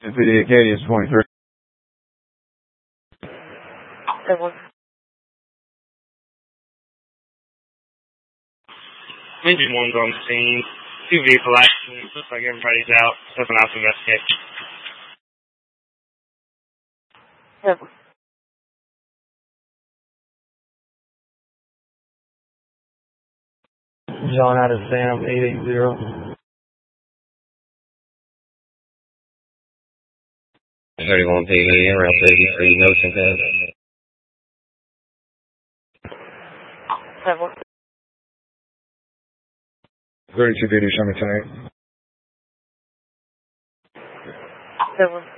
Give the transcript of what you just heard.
The Acadia is 23. Engine 1's on the scene. 2 vehicle accidents. Looks like everybody's out. Stepping out to investigate. John out of Sam 880. 31 PV, around 33, Notion Code. 32 BD, show me tonight. 7